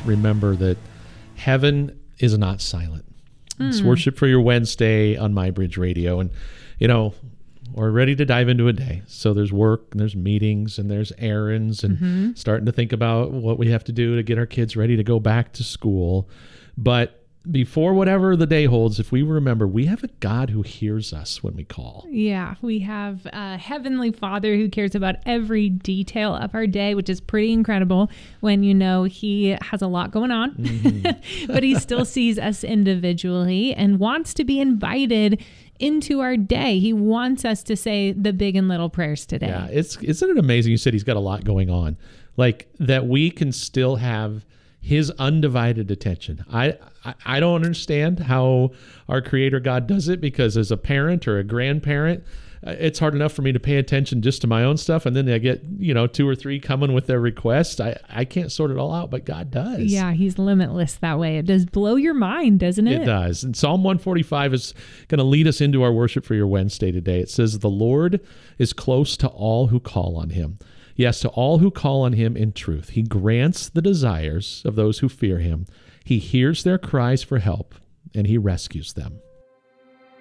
remember that heaven is not silent. It's Worship for Your Wednesday on MyBridge Radio. And, we're ready to dive into a day. So there's work and there's meetings and there's errands and starting to think about what we have to do to get our kids ready to go back to school. But before whatever the day holds, if we remember, we have a God who hears us when we call. Yeah, we have a Heavenly Father who cares about every detail of our day, which is pretty incredible when He has a lot going on, but He still sees us individually and wants to be invited into our day. He wants us to say the big and little prayers today. Yeah, isn't it amazing? You said He's got a lot going on, like that we can still have His undivided attention. I don't understand how our Creator God does it, because as a parent or a grandparent, it's hard enough for me to pay attention just to my own stuff, and then I get 2 or 3 coming with their requests. I can't sort it all out, but God does. Yeah, He's limitless that way. It does blow your mind, doesn't it? It does. And Psalm 145 is going to lead us into our Worship for Your Wednesday today. It says, "The Lord is close to all who call on Him. Yes, to all who call on Him in truth. He grants the desires of those who fear Him. He hears their cries for help, and He rescues them."